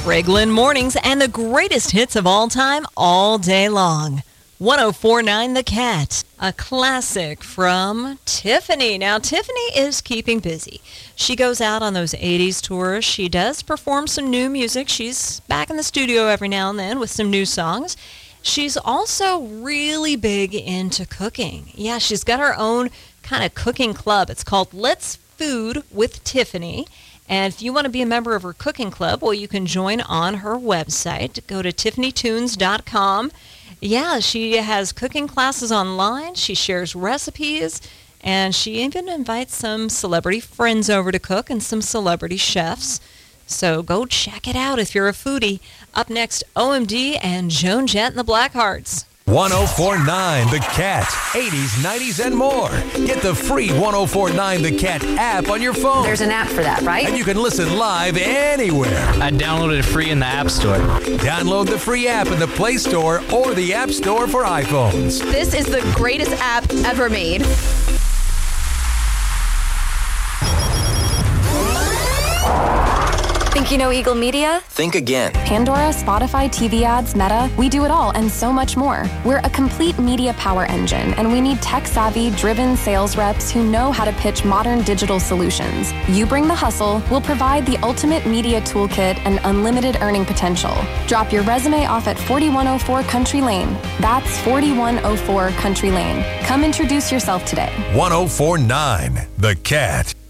Greg Lynn Mornings and the greatest hits of all time, all day long. 104.9 The Cat, a classic from Tiffany. Now, Tiffany is keeping busy. She goes out on those 80s tours. She does perform some new music. She's back in the studio every now and then with some new songs. She's also really big into cooking. Yeah, she's got her own kind of cooking club. It's called Let's Food with Tiffany. And if you want to be a member of her cooking club, well, you can join on her website. Go to tiffanytunes.com. Yeah, she has cooking classes online. She shares recipes, and she even invites some celebrity friends over to cook and some celebrity chefs. So go check it out if you're a foodie. Up next, OMD and Joan Jett and the Blackhearts. 104.9 The Cat, 80s, 90s, and more. Get the free 104.9 The Cat app on your phone. There's an app for that, right? And you can listen live anywhere. I downloaded it free in the App Store. Download the free app in the Play Store or the App Store for iPhones. This is the greatest app ever made. Think you know Eagle Media? Think again. Pandora, Spotify, TV ads, Meta, we do it all and so much more. We're a complete media power engine, and we need tech-savvy, driven sales reps who know how to pitch modern digital solutions. You bring the hustle, we'll provide the ultimate media toolkit and unlimited earning potential. Drop your resume off at 4104 Country Lane. That's 4104 Country Lane. Come introduce yourself today. 104.9 The Cat.